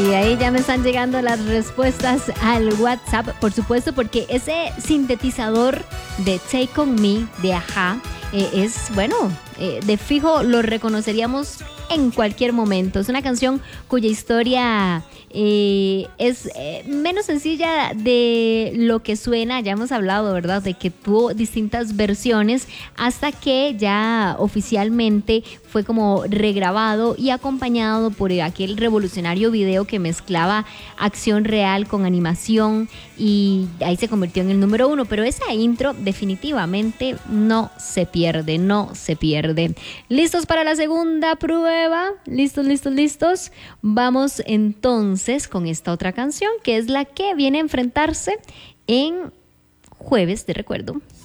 Y ahí ya me están llegando las respuestas al WhatsApp, por supuesto, porque ese sintetizador de Take On Me de Ajá es, bueno, de fijo lo reconoceríamos en cualquier momento. Es una canción cuya historia es menos sencilla de lo que suena. Ya hemos hablado, ¿verdad?, de que tuvo distintas versiones hasta que ya oficialmente fue como regrabado y acompañado por aquel revolucionario video que mezclaba acción real con animación, y ahí se convirtió en el número 1. Pero esa intro definitivamente no se pierde, no se pierde. ¿Listos para la segunda prueba? ¿Listos? Vamos entonces con esta otra canción, que es la que viene a enfrentarse en Jueves de Recuerdo.